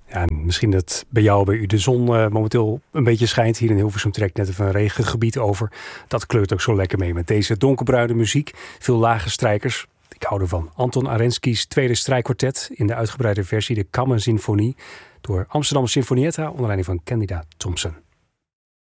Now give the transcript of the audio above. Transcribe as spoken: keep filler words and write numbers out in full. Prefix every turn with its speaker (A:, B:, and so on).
A: Ja, en misschien dat bij jou, bij u de zon uh, momenteel een beetje schijnt. Hier in Hilversum trekt net even een regengebied over. Dat kleurt ook zo lekker mee met deze donkerbruine muziek. Veel lage strijkers. Ik hou ervan. Anton Arensky's tweede strijkkwartet in de uitgebreide versie de Kammersymfonie door Amsterdam Sinfonietta onder leiding van Candida Thompson.